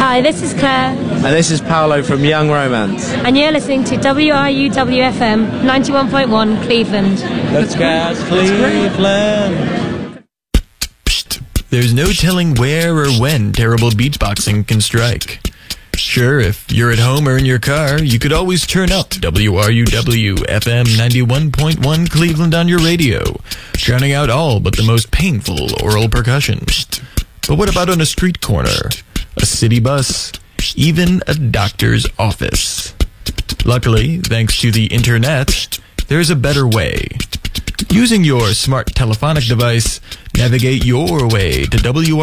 Hi, this is Claire. And this is Paolo from Young Romance. And you're listening to WRUW-FM 91.1 Cleveland. Let's go, Cleveland. There's no telling where or when terrible beatboxing can strike. Sure, if you're at home or in your car, you could always turn up WRUW-FM 91.1 Cleveland on your radio, drowning out all but the most painful oral percussion. But what about on a street corner, a city bus, even a doctor's office? Luckily, thanks to the internet, there's a better way. Using your smart telephonic device, navigate your way to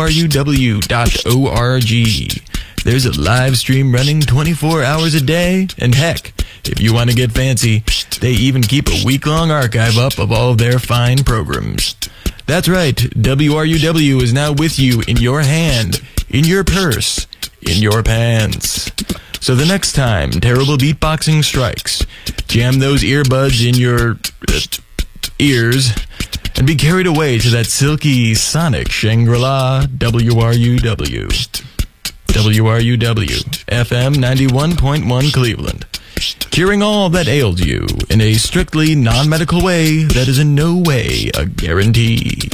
WRUW.org. There's a live stream running 24 hours a day, and heck, if you want to get fancy, they even keep a week-long archive up of all of their fine programs. That's right, WRUW is now with you in your hand, in your purse, in your pants. So the next time terrible beatboxing strikes, jam those earbuds in your ears and be carried away to that silky sonic Shangri-La WRUW. WRUW, FM 91.1 Cleveland. Curing all that ails you in a strictly non-medical way that is in no way a guarantee.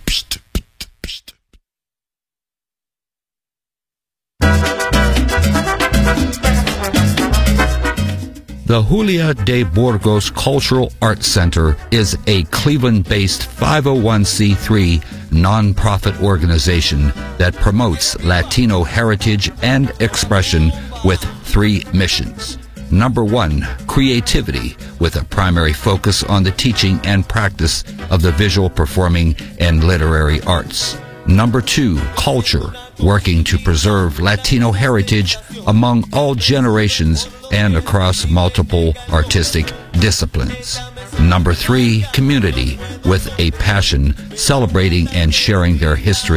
The Julia de Burgos Cultural Arts Center is a Cleveland-based 501c3 nonprofit organization that promotes Latino heritage and expression with 3 missions. Number 1, creativity, with a primary focus on the teaching and practice of the visual, performing, and literary arts. Number 2, culture, working to preserve Latino heritage among all generations and across multiple artistic disciplines. Number 3, community, with a passion celebrating and sharing their history